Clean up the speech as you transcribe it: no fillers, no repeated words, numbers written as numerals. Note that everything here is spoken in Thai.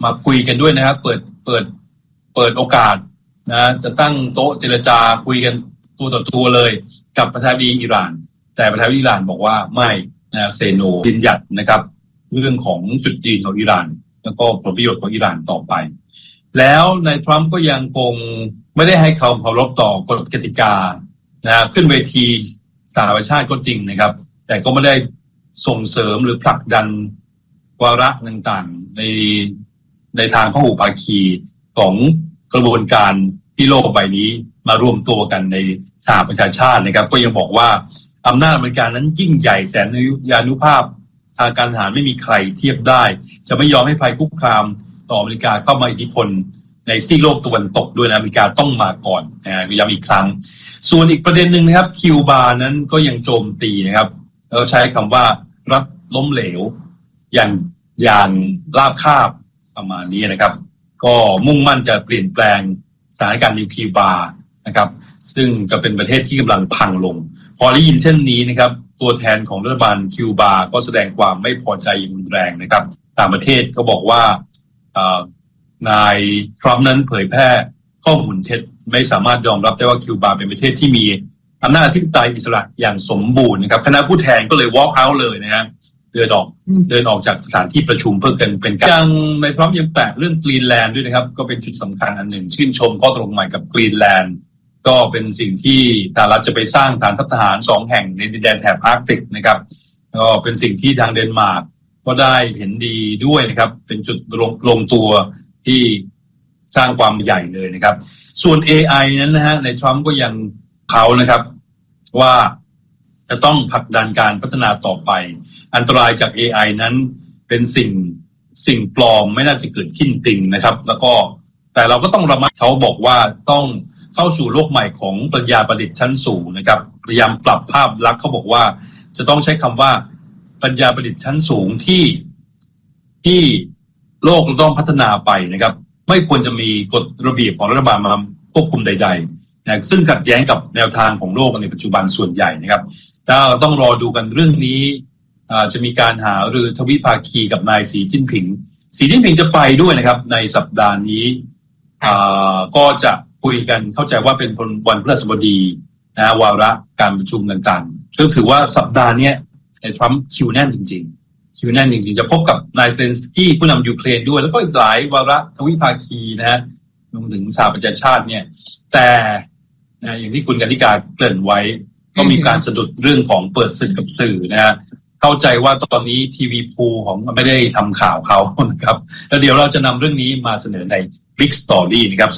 มาคุยกันด้วยนะครับเปิดโอกาสนะจะตั้งโต๊ะเจรจาคุยกันตัวต่อตัวเลยกับประธานาธิบดีอิหร่านแต่ประธานาธิบดีอิหร่านบอกว่าไม่เซโนยืนหยัดนะครับเรื่องของจุดยืนของอิหร่านแล้วก็ผลประโยชน์ของอิหร่านต่อไปแล้วนายทรัมป์ก็ยังคงไม่ได้ให้ความเคารพต่อกฎกติกานะขึ้นเวทีสหประชาชาติก็จริงนะครับแต่ก็ไม่ได้ส่งเสริมหรือผลักดันวาระต่างๆในทางพหุภาคีของกระบวนการที่โลกใบนี้มารวมตัวกันในสหประชาชาตินะครับก็ยังบอกว่าอำนาจอเมริกานั้นยิ่งใหญ่แสนยานุภาพทางการทหารไม่มีใครเทียบได้จะไม่ยอมให้ภัยคุกคามต่ออเมริกาเข้ามาอิทธิพลในซีกโลกตะวันตกด้วยนะอเมริกาต้องมาก่อนย้ำอีกครั้งส่วนอีกประเด็นหนึ่งนะครับคิวบานั้นก็ยังโจมตีนะครับเราใช้คำว่ารัฐล้มเหลวอย่างราบคาบประมาณนี้นะครับก็มุ่งมั่นจะเปลี่ยนแปลงสถานการณ์นิวคิวบานะครับซึ่งก็เป็นประเทศที่กำลังพังลงพอได้ยินเช่นนี้นะครับตัวแทนของรัฐบาลคิวบาก็แสดงความไม่พอใจอย่างรุนแรงนะครับต่างประเทศก็บอกว่านายทรัมป์นั้นเผยแพร่ข้อมูลเท็จไม่สามารถยอมรับได้ว่าคิวบาเป็นประเทศที่มีอำนาจอธิปไตยอิสระอย่างสมบูรณ์นะครับคณะผู้แทนก็เลย walk out เลยนะฮะเดินออกจากสถานที่ประชุมเพื่อเป็นการยังนายทรัมป์ยังแตะเรื่องกรีนแลนด์ด้วยนะครับก็เป็นจุดสำคัญอันหนึ่งชื่นชมข้อตกลงใหม่กับกรีนแลนด์ก็เป็นสิ่งที่สหรัฐจะไปสร้างฐานทัพทหาร2แห่งในดินแดนแถบอาร์กติกนะครับก็เป็นสิ่งที่ทางเดนมาร์กก็ได้เห็นดีด้วยนะครับเป็นจุดลงตัวที่สร้างความใหญ่เลยนะครับส่วน AI นั้นนะฮะในทรัมป์ก็ยังเขานะครับว่าจะต้องผลักดันการพัฒนาต่อไปอันตรายจาก AI นั้นเป็นสิ่งปลอมไม่น่าจะเกิดขึ้นจริงนะครับแล้วก็แต่เราก็ต้องระมัดเขาบอกว่าต้องเข้าสู่โลกใหม่ของปัญญาประดิษฐ์ชั้นสูงนะครับพยายามปรับภาพลักษณ์เขาบอกว่าจะต้องใช้คำว่าปัญญาประดิษฐ์ชั้นสูงที่โลกต้องพัฒนาไปนะครับไม่ควรจะมีกฎระเบียบของรัฐบาลมาควบคุมใดๆนะซึ่งขัดแย้งกับแนวทางของโลกในปัจจุบันส่วนใหญ่นะครับถ้าต้องรอดูกันเรื่องนี้จะมีการหารือทวิภาคีกับนายสีจิ้นผิงจะไปด้วยนะครับในสัปดาห์นี้ก็จะคุยกันเข้าใจว่าเป็นวันพฤหัสบดีนะวาระการประชุมต่างๆซึ่งถือว่าสัปดาห์นี้ในทรัมป์คิวแน่นจริงๆจะพบกับนายเซเลนสกี้ผู้นำยูเครนด้วยแล้วก็อีกหลายวาระทวิภาคีนะฮะรวมถึงสหประชาชาติเนี่ยแต่อย่างที่คุณกนิกาเกริ่นไว้ก็มีการสะดุดเรื่องของเปิดศึกกับสื่อนะฮะเข้าใจว่าตอนนี้ทีวีพูของไม่ได้ทำข่าวเขานะครับแล้วเดี๋ยวเราจะนำเรื่องนี้มาเสนอใน Big Story นะครับ